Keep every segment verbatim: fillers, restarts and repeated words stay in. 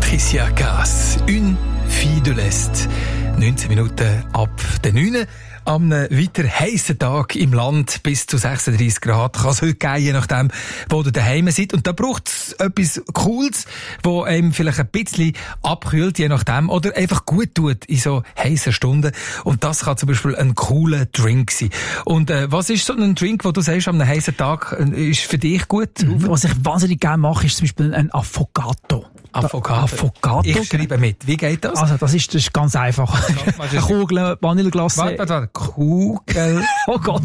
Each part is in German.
Patricia Cass, «Une fille de l'Est». neunzehn Minuten ab der neun. Am weiter heissen Tag im Land bis zu sechsunddreissig Grad kann es heute geben, je nachdem, wo du daheim seid. Und da braucht es etwas Cooles, wo einem vielleicht ein bisschen abkühlt, je nachdem, oder einfach gut tut in so heissen Stunden. Und das kann zum Beispiel ein cooler Drink sein. Und äh, was ist so ein Drink, wo du sagst, am heissen Tag äh, ist für dich gut? Mhm. Was ich wahnsinnig gerne mache, ist zum Beispiel ein Affogato. Affogato. Affogato. Ich schreibe mit. Wie geht das? Also, das ist, das ist ganz einfach. Eine Kugel Vanilleglasse. Warte, warte, warte. Kugel. Oh Gott.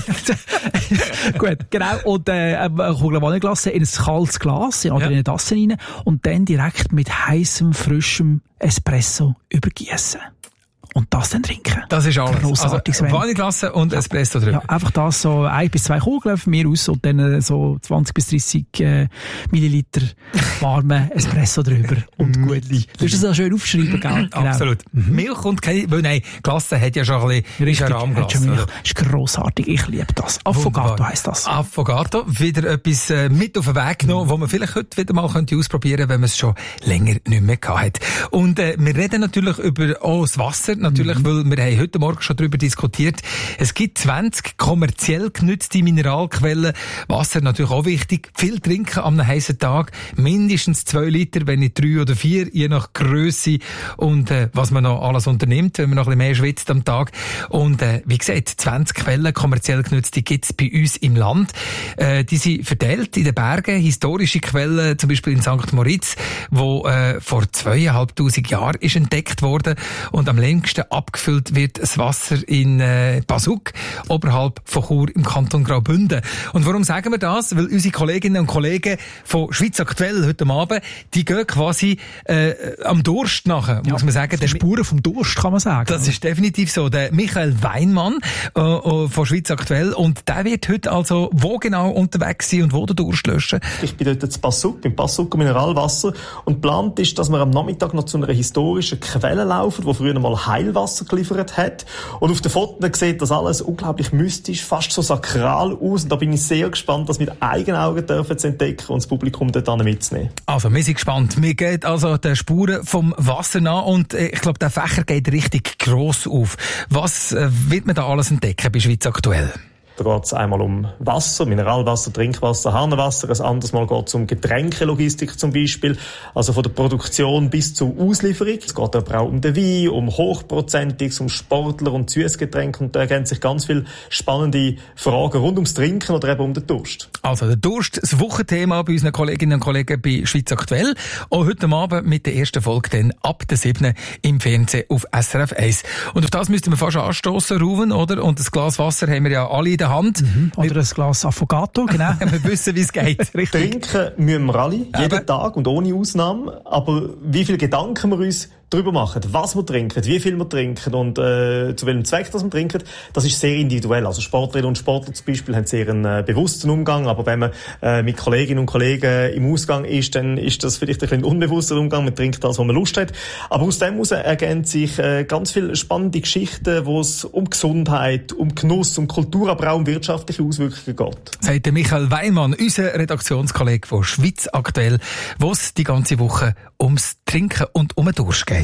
Gut, genau. Und, äh, eine Kugel Vanilleglasse in ein kaltes Glas, oder ja. in eine Tasse rein. Und dann direkt mit heißem, frischem Espresso übergießen. Und das dann trinken. Das ist alles. Grossartig, also, Vanilleglasse und ja. Espresso drüber. Ja, einfach das so ein bis zwei Kugeln von mir aus und dann so zwanzig bis dreissig äh, Milliliter warme Espresso drüber. Und gut. Du musst das auch schön aufschreiben, gell? Genau. Absolut. Mhm. Milch und keine, weil nein, Glasse hat ja schon ein bisschen, richtig, Rahmglas. Milch. Ist grossartig. Ich liebe das. Affogato Wunderbar. Heisst das. Affogato. Wieder etwas äh, mit auf den Weg genommen, mhm. wo man vielleicht heute wieder mal könnte ausprobieren könnte, wenn man es schon länger nicht mehr gehabt hat. Und äh, wir reden natürlich über oh, das Wasser. Natürlich, mhm. weil wir haben heute Morgen schon darüber diskutiert. Es gibt zwanzig kommerziell genutzte Mineralquellen. Wasser natürlich auch wichtig. Viel trinken am heißen Tag. Mindestens zwei Liter, wenn nicht drei oder vier, je nach Grösse und äh, was man noch alles unternimmt, wenn man noch ein bisschen mehr schwitzt am Tag. Und äh, wie gesagt, zwanzig Quellen kommerziell genutzte gibt es bei uns im Land. Äh, die sind verteilt in den Bergen. Historische Quellen, zum Beispiel in Sankt Moritz, wo äh, vor zweieinhalbtausend Jahren ist entdeckt worden und am längsten abgefüllt wird das Wasser in äh, Basuk, oberhalb von Chur im Kanton Graubünden. Und warum sagen wir das? Weil unsere Kolleginnen und Kollegen von Schweiz aktuell heute Abend, die gehen quasi äh, am Durst nachher, muss ja, man sagen. Der Spuren vom Durst, kann man sagen. Das ist definitiv so. Der Michael Weinmann äh, von Schweiz aktuell. Und der wird heute also wo genau unterwegs sein und wo den Durst löschen? Ich bin dort in Basuk, im Basuker Mineralwasser. Und geplant ist, dass wir am Nachmittag noch zu einer historischen Quelle laufen, die früher mal Heilwasser geliefert hat. Und auf den Fotos sieht das alles unglaublich mystisch, fast so sakral aus. Und da bin ich sehr gespannt, das mit eigenen Augen dürfen zu entdecken und das Publikum dort mitzunehmen. Also, wir sind gespannt. Mir geht also die Spuren vom Wasser nach und äh, ich glaube, der Fächer geht richtig gross auf. Was äh, wird man da alles entdecken bei Schweiz aktuell? Da geht es einmal um Wasser, Mineralwasser, Trinkwasser, Hahnenwasser. Ein anderes Mal geht es um Getränkelogistik zum Beispiel. Also von der Produktion bis zur Auslieferung. Es geht aber auch um den Wein, um Hochprozentiges, um Sportler und Süßgetränke. Und da ergeben sich ganz viele spannende Fragen rund ums Trinken oder eben um den Durst. Also der Durst, das Wochenthema bei unseren Kolleginnen und Kollegen bei Schweiz aktuell. Auch heute Abend mit der ersten Folge dann ab der siebten im Fernsehen auf S R F eins. Und auf das müssten wir fast anstossen, Ruven, oder? Und das Glas Wasser haben wir ja alle in der Hand. Mhm. Oder ein Glas Affogato, genau. Wir wissen, wie es geht. Richtig. Trinken müssen wir alle, jeden Aber. Tag und ohne Ausnahme. Aber wie viele Gedanken wir uns darüber machen, was wir trinken, wie viel wir trinken und äh, zu welchem Zweck das wir trinken, das ist sehr individuell. Also Sportlerinnen und Sportler zum Beispiel haben sehr einen äh, bewussten Umgang, aber wenn man äh, mit Kolleginnen und Kollegen im Ausgang ist, dann ist das vielleicht ein bisschen unbewusster Umgang. Man trinkt das, was man Lust hat. Aber aus dem heraus ergeben sich äh, ganz viele spannende Geschichten, wo es um Gesundheit, um Genuss, um Kultur, aber auch um wirtschaftliche Auswirkungen geht. Sagt der Michael Weinmann, unser Redaktionskollege von Schweiz aktuell, wo es die ganze Woche ums Trinken und um den Durst geht.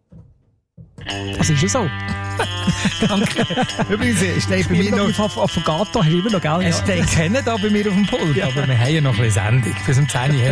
Das ist ja so. Danke. Übrigens, steht bei mir noch... Affogato hast du immer noch, gell? Es steht keiner da bei mir auf dem Pult, ja. Aber wir haben ja noch ein bisschen Sendung. Bis um zehn Uhr